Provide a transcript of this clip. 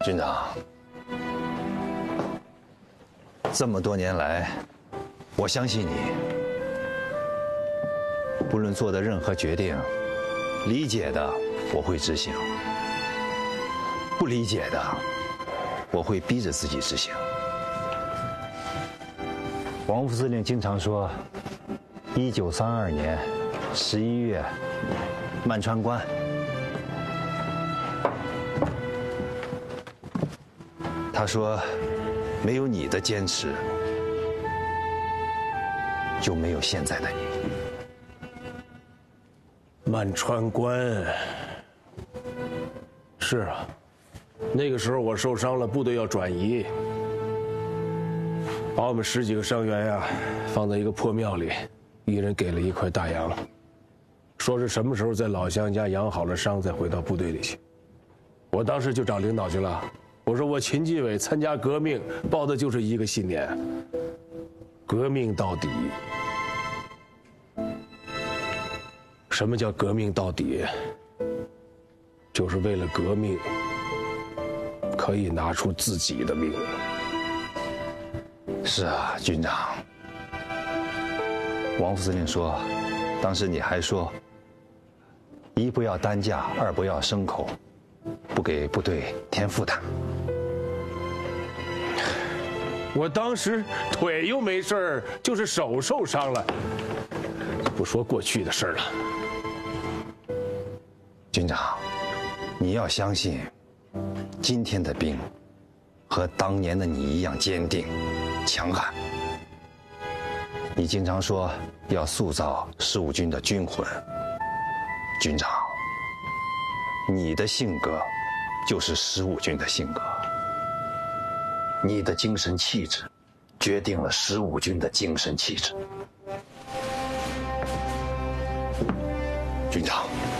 军长，这么多年来，我相信你，不论做的任何决定，理解的我会执行，不理解的我会逼着自己执行。王副司令经常说，1932年11月，漫川关。他说，没有你的坚持，就没有现在的你。 漫川关，是啊，那个时候我受伤了，部队要转移，把我们10几个伤员呀放在一个破庙里，一人给了1块大洋，说是什么时候在老乡家养好了伤再回到部队里去。我当时就找领导去了，我说我秦继伟参加革命抱的就是一个信念，革命到底。什么叫革命到底？就是为了革命，可以拿出自己的命。 是啊，军长。王副司令说，当时你还说，一不要担架，二不要牲口，不给部队添负担。 我当时腿又没事儿，就是手受伤了。不说过去的事儿了。 军长，你要相信，今天的兵和当年的你一样坚定、强悍。你经常说要塑造15军的军魂，军长，你的性格就是15军的性格，你的精神气质决定了15军的精神气质。军长。